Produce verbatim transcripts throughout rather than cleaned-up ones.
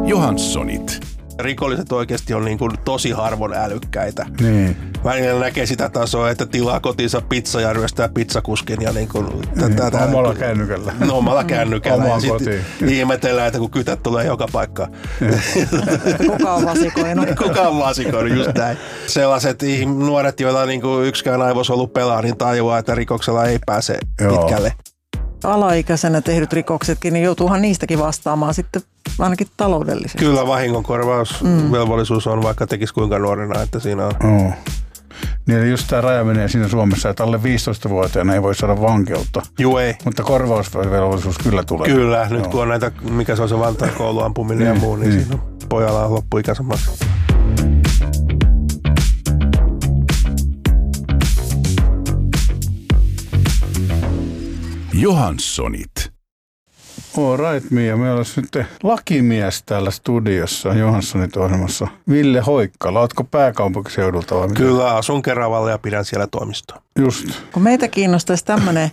Johanssonit. Rikolliset oikeasti on niin kuin tosi harvoin älykkäitä. Niin. Välillä näkee sitä tasoa, että tilaa kotiinsa pizza ja ryöstää pizzakuskin ja niin kuin Niin, tätä, omalla kännykällä. No, omalla kännykällä. Omaan ja kotiin. sitten ihmetellään, että kun kytät tulee joka paikkaan. Kuka on vasikoinut? Kuka on vasikoinut, just näin. Sellaiset nuoret, joilla niin kuin yksikään aivosolu pelaa, niin tajuaa, että rikoksella ei pääse Joo. pitkälle. Alaikäisenä tehdyt rikoksetkin, niin joutuuhan niistäkin vastaamaan sitten ainakin taloudellisesti. Kyllä vahingonkorvausvelvollisuus on, vaikka tekisi kuinka nuorena, että siinä on. Joo. Niin eli just tämä raja menee siinä Suomessa, että alle viisitoistavuotiaana ei voi saada vankeutta. Juu ei. Mutta korvausvelvollisuus kyllä tulee. Kyllä, nyt Joo. kun on näitä, mikä se on se Vantaan kouluampuminen ja Niin, muu, niin, niin. siinä on pojalla on loppuikänsä maksaa. Johanssonit. All right, Mia. Meillä olisi nyt lakimies täällä studiossa Johanssonit ohjelmassa. Ville Hoikkala, ootko pääkaupunkiseudulta vai mitä? Kyllä, asun Keravalla ja pidän siellä toimistoa. Just. Kun meitä kiinnostaisi tämmöinen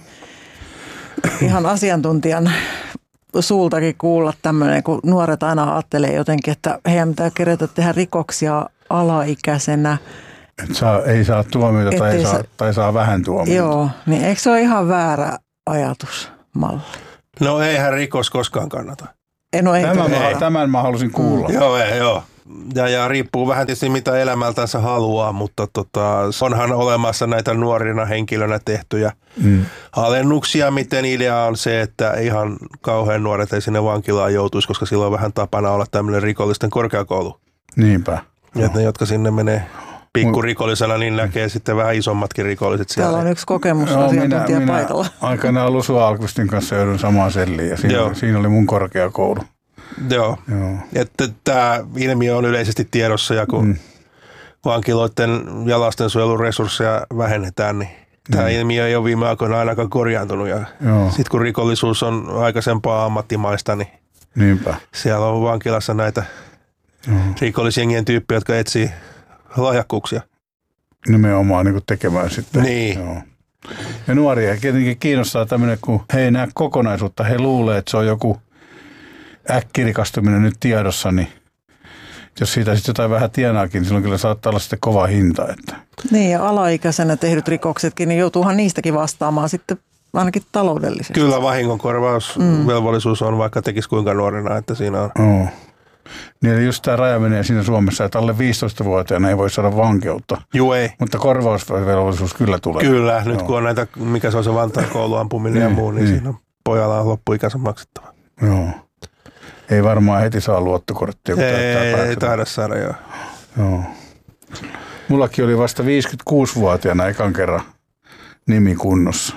ihan asiantuntijan suultakin kuulla tämmöinen, kun nuoret aina ajattelee jotenkin, että heidän pitää kerätä tehdä rikoksia alaikäisenä. Et saa, ei saa tuomiota tai Ettei saa, saa- tai saa vähän tuomiota. Joo, niin eikö se ole ihan väärä ajatusmalli? No eihän rikos koskaan kannata. En ole Tämän, mä, ei. tämän mä halusin kuulla. Mm. Joo, ei, joo. Ja, ja riippuu vähän tietysti mitä elämältänsä haluaa, mutta tota, onhan olemassa näitä nuorina henkilönä tehtyjä Mm. alennuksia, miten idea on se, että ihan kauhean nuoret ei sinne vankilaan joutuisi, koska silloin on vähän tapana olla tämmöinen rikollisten korkeakoulu. Niinpä. Ja että ne, jotka sinne menee pikkurikollisena, niin näkee sitten vähän isommatkin rikolliset siellä. Täällä on yksi kokemusasiantuntija minä, paikalla. minä aikanaan Lusu Alkvistin kanssa joudun samaan selliin ja siinä, Joo. siinä oli mun korkeakoulu. Joo. Joo. Että tämä ilmiö on yleisesti tiedossa ja kun mm. vankiloiden ja lastensuojelun resursseja vähennetään, niin tämä mm. ilmiö ei ole viime aikoina ainakaan korjaantunut. Ja sitten kun rikollisuus on aikaisempaa ammattimaista, niin Niinpä. siellä on vankilassa näitä Joo. rikollisjengien tyyppejä, jotka etsii lahjakkuuksia. Nimenomaan niin kuin tekemään sitten. Niin. Joo. Ja nuoria tietenkin kiinnostaa tämmöinen, kun he ei näe kokonaisuutta. He luulee, että se on joku äkkirikastuminen nyt tiedossa, niin jos siitä sitten jotain vähän tienaakin, niin silloin kyllä saattaa olla sitten kova hinta. Että. Niin, ja alaikäisenä tehdyt rikoksetkin, niin joutuuhan niistäkin vastaamaan sitten ainakin taloudellisesti. Kyllä vahingonkorvausvelvollisuus on, vaikka tekisi kuinka nuorena, että siinä on. Joo. Niin eli just tämä raja menee siinä Suomessa, että alle viisitoistavuotiaana ei voi saada vankeutta. Juu ei. Mutta korvausvelvollisuus kyllä tulee. Kyllä, nyt Joo. kun on näitä, mikä se on se Vantaan kouluampuminen ja Niin, muu, niin, niin. siinä on pojalla on loppuikänsä maksettava. Joo. Ei varmaan heti saa luottokorttia, kun täyttää Ei, ei päästä. taida saada, joo. Joo. Mullakin oli vasta viisikymmentäkuusivuotiaana ekan kerran nimi kunnossa.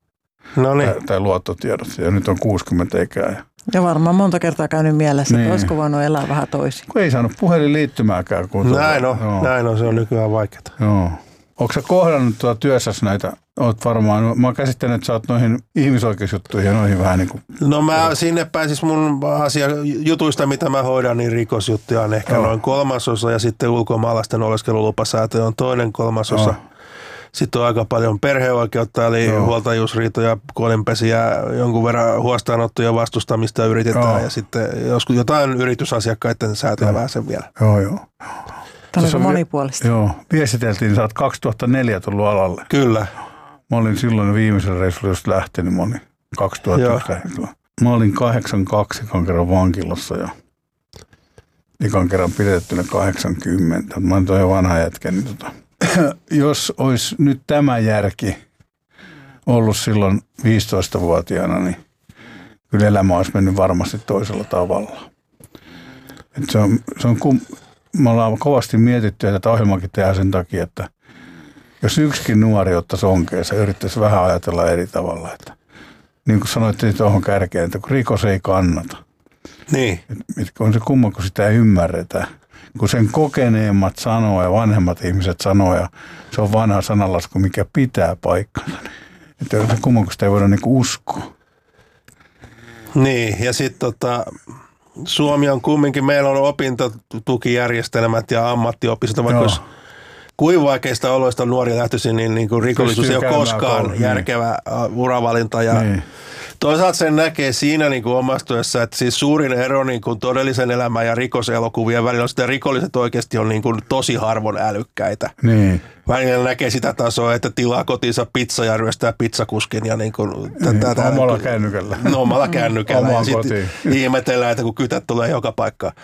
No niin. Tai, tai luottotiedot. Ja nyt on kuusikymmentä ikää. Ja Ja varmaan monta kertaa käynyt mielessä, Niin. että olisiko voinut elää vähän toisin. kun ei saanut puhelinliittymääkään. Kun Näin on, Joo. näin on, se on nykyään vaikeaa. Joo. Onko sä kohdannut tuolla työssäsi näitä? Oot varmaan, mä oon käsittänyt, että sä oot noihin ihmisoikeusjuttuihin ja noihin vähän niin kuin. No mä sinne päin siis mun asia, jutuista, mitä mä hoidan, niin rikosjuttuja on ehkä Joo. noin kolmasosa ja sitten ulkomaalaisten oleskelulupasäätö on toinen kolmasosa. Joo. Sitten on aika paljon perheoikeutta, eli Joo. huoltajuusriitoja, kuolinpesiä, jonkun verran huostaanottoja vastustamista yritetään Joo. ja sitten joskus jotain yritysasiakkaiden säätöjä vähän sen vielä. Joo, joo. Tämä Tuossa on vi- monipuolista. Joo, viestiteltiin, niin sä oot kaksituhattaneljä tullut alalle. Kyllä. Mä olin silloin viimeisellä reissulla just lähtenyt, mä olin kaksituhattayksi. Mä olin kahdeksankymmentäkaksi ekan kerran vankilassa ja ekan kerran pidettynä kahdeksankymmentä. Mä olin toi vanha jätkä, niin tota. Jos olisi nyt tämä järki ollut silloin viisitoistavuotiaana, niin kyllä elämä olisi mennyt varmasti toisella tavalla. Et se on, se on kum, me ollaan kovasti mietitty, että tätä ohjelmakin tehdään sen takia, että jos yksikin nuori ottaisi onkeensa, yrittäisi vähän ajatella eri tavalla. Että, niin kuin sanoitte tuohon kärkeen, että kun rikos ei kannata. Niin. Et on se kumma, kun sitä ei ymmärretä. Kun sen kokeneemmat sanoo ja vanhemmat ihmiset sanoo ja se on vanha sananlasku, mikä pitää paikkansa. Että on se kumma, kun sitä ei voida niinku uskoa. Niin, ja sitten tota, Suomi on kumminkin, meillä on opintotukijärjestelmät ja ammattiopistot, vaikka Joo. jos kuin vaikeista oloista nuori lähtöisin, niin, niin kuin rikollisuus ei Pystyy ole käymään koskaan kouluun, järkevä niin. uravalinta ja Niin. Toisaalta sen näkee siinä niin kuin omassa työssä, että siis suurin ero niin kuin todellisen elämän ja rikoselokuvien välillä on sitä, rikolliset oikeasti on niin kuin tosi harvon älykkäitä. Niin. Välillä näkee sitä tasoa, että tilaa kotiinsa pizza ja ryöstää pizzakuskin ja niin kuin Niin, tätä, omalla kännykällä. No, omalla kännykällä. Omaan ja sitten ihmetellään, että kun kytät tulee joka paikkaan.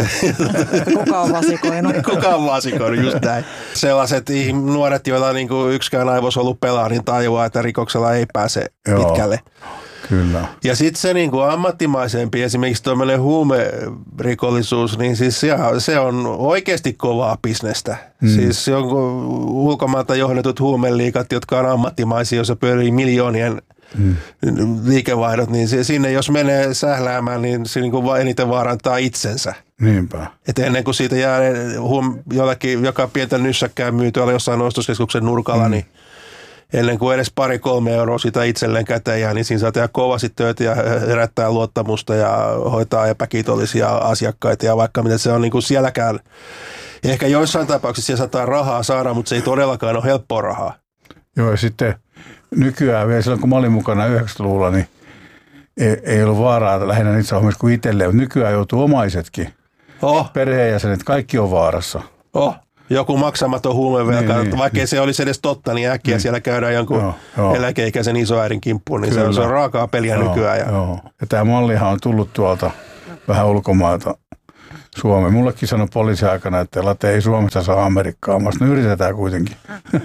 Kuka on vasikoinut? Kuka on vasikoinut, just näin. Sellaiset nuoret, joilla niin kuin yksikään aivosolu pelaa, niin tajuaa, että rikoksella ei pääse Joo. pitkälle. Kyllä. Ja sitten se niin kuin ammattimaisempi, esimerkiksi tuommoinen huumerikollisuus, niin siis se, se on oikeasti kovaa bisnestä. Mm. Siis jonkun ulkomailta johdetut huumeliikat, jotka on ammattimaisia, joissa pyörii miljoonien mm. liikevaihdot, niin se, sinne jos menee sähläämään, niin se niin kuin eniten vaarantaa itsensä. Niinpä. Et ennen kuin siitä jää huom, jollakin, joka pientä nyssäkkää myy tuolla jossain ostoskeskuksen nurkalla, mm. niin ennen kuin edes pari kolme euroa sitä itselleen käteen jää, niin siinä saa tehdä kovasti töitä ja herättää luottamusta ja hoitaa epäkiitollisia asiakkaita ja vaikka miten se on niin kuin sielläkään. Ehkä joissain tapauksissa siellä saattaa rahaa saada, mutta se ei todellakaan ole helppoa rahaa. Joo, ja sitten nykyään vielä silloin, kun mä olin mukana yhdeksänkymmentäluvulla, niin ei, ei ollut vaaraa lähinnä niissä hommissa kuin itselleen, mutta nykyään joutuu omaisetkin. Oh. Perheenjäsenet, kaikki on vaarassa. Oh. Joku maksamaton huumevelka, niin, niin, vaikkei niin. se olisi edes totta, niin äkkiä niin. siellä käydään jonkun joo, joo. eläkeikäisen isoäidin kimppuun, niin se on, se on raakaa peliä joo, nykyään. Ja... Joo. ja tämä mallihan on tullut tuolta vähän ulkomailta Suomeen. Mullekin sanoi poliisi aikana, että late ei Suomessa saa Amerikkaa, mutta no yritetään kuitenkin.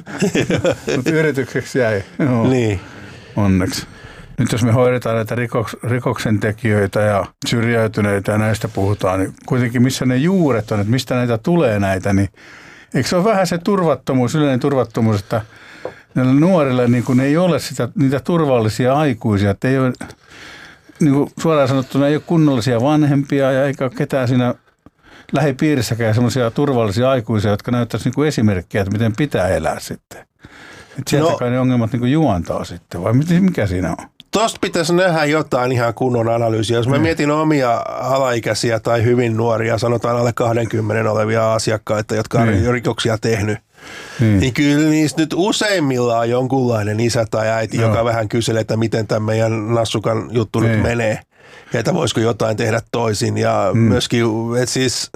Mutta yritykseksi jäi. Joo. Niin. Onneksi. Nyt jos me hoidetaan näitä rikoks, rikoksentekijöitä ja syrjäytyneitä ja näistä puhutaan, niin kuitenkin missä ne juuret on, että mistä näitä tulee näitä, niin eikö se ole vähän se turvattomuus, yleinen turvattomuus, että näillä nuorilla niin kun ei ole sitä, niitä turvallisia aikuisia, että ei ole, niin kuin suoraan sanottuna ei ole kunnollisia vanhempia ja eikä ole ketään siinä lähipiirissäkään semmoisia turvallisia aikuisia, jotka näyttäisi niin kuin esimerkkiä, että miten pitää elää sitten. Että sieltä no, kai ne ongelmat niin kuin juontaa sitten, vai mikä siinä on? Tuosta pitäisi nähdä jotain ihan kunnon analyysiä. Jos mä mm. mietin omia alaikäisiä tai hyvin nuoria, sanotaan alle kaksikymmentä olevia asiakkaita, jotka on mm. rikoksia tehnyt, mm. niin kyllä niistä nyt useimmillaan on jonkunlainen isä tai äiti, no. joka vähän kyselee, että miten tämä meidän nassukan juttu mm. nyt menee. Ja että voisiko jotain tehdä toisin. Ja mm. myöskin, että siis...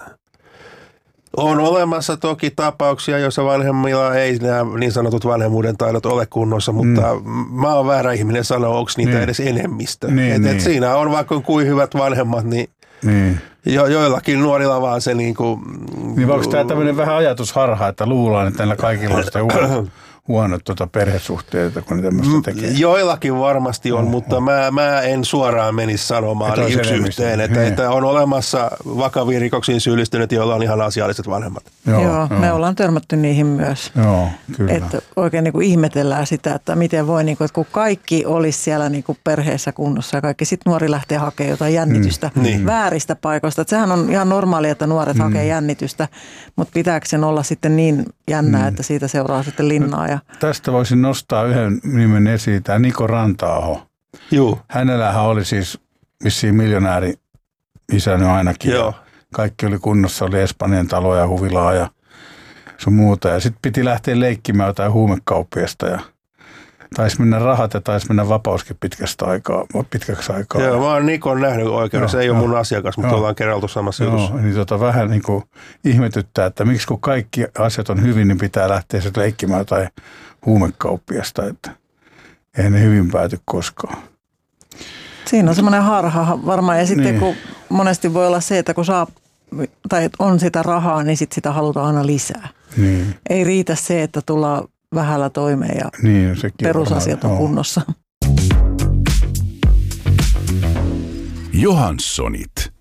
On olemassa toki tapauksia, joissa vanhemmilla ei nämä niin sanotut vanhemmuuden taidot ole kunnossa, mutta mm. mä oon väärä ihminen sanoa, onko niitä niin. edes enemmistö. Niin, et, niin. et siinä on vaikka kuin hyvät vanhemmat, niin, niin. Jo, joillakin nuorilla vaan se niin kuin... Niin onko tämä tämmöinen vähän ajatusharha, että luullaan, että näillä kaikilla on sitä huonot, huonot tuota perhesuhteita, kun ne tämmöistä tekee? Joillakin varmasti on, oh, mutta oh. Mä, mä en suoraan menisi sanomaan yksi yhteen, että, niin. että on olemassa vakaviin rikoksiin syyllistyneet, joilla on ihan asialliset vanhemmat. Joo, joo, me ollaan törmätty niihin myös. Joo, kyllä. Että oikein niin kuin ihmetellään sitä, että miten voi, niin kuin, että kun kaikki olisi siellä niin kuin perheessä kunnossa ja kaikki, sitten nuori lähtee hakemaan jotain jännitystä mm, niin. vääristä paikoista. Että sehän on ihan normaalia, että nuoret mm. hakee jännitystä, mutta pitääkö sen olla sitten niin jännää, mm. että siitä seuraa sitten linnaa. Ja... Tästä voisin nostaa yhden nimen esiin, tämä Niko Ranta-aho. Juu. Hänellähän oli siis vissiin miljonääri isänyt ainakin. Joo. Kaikki oli kunnossa, oli Espanjan taloja ja huvilaa ja sun muuta. Ja sitten piti lähteä leikkimään jotain huumekauppiasta ja taisi mennä rahat ja taisi mennä vapauskin pitkästä aikaa, pitkäksi aikaa. Joo, mä oon Nikon nähnyt oikein. Se ei ole mun asiakas, mutta joo. ollaan kerraltu samassa joo, jutussa. Niin tota vähän niin kuin ihmetyttää, että miksi kun kaikki asiat on hyvin, niin pitää lähteä sitten leikkimään jotain huumekauppiasta, että eihän ne hyvin pääty koskaan. Siinä on semmoinen harha varmaan ja sitten niin. kun monesti voi olla se, että kun saa tai on sitä rahaa, niin sit sitä halutaan aina lisää. Niin. Ei riitä se, että tullaan vähällä toimeen ja niin, perusasiat on, on kunnossa. Johanssonit.